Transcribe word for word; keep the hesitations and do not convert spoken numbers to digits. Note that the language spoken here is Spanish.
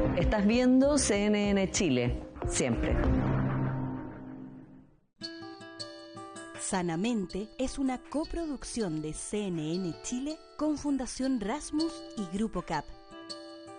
Estás viendo C N N Chile, siempre. Sanamente es una coproducción de C N N Chile con Fundación Rasmus y Grupo C A P.